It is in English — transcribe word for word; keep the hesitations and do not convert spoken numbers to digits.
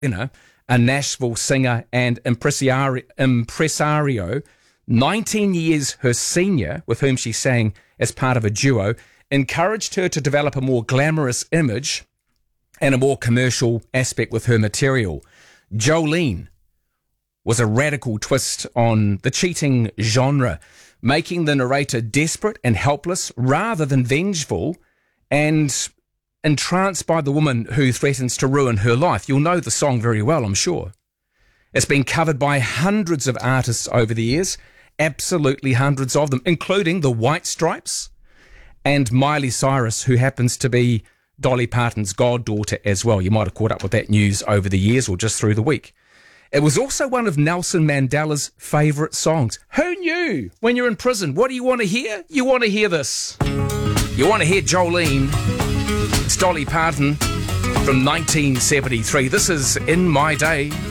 you know, a Nashville singer and impresario, impresario, nineteen years her senior, with whom she sang as part of a duo, encouraged her to develop a more glamorous image and a more commercial aspect with her material. Jolene was a radical twist on the cheating genre, making the narrator desperate and helpless rather than vengeful and entranced by the woman who threatens to ruin her life. You'll know the song very well, I'm sure. It's been covered by hundreds of artists over the years, absolutely hundreds of them, including the White Stripes and Miley Cyrus, who happens to be Dolly Parton's goddaughter as well. You might have caught up with that news over the years or just through the week. It was also one of Nelson Mandela's favourite songs. Who knew? When you're in prison, what do you want to hear? You want to hear this. You want to hear Jolene. It's Dolly Parton from nineteen seventy-three. This is In My Day.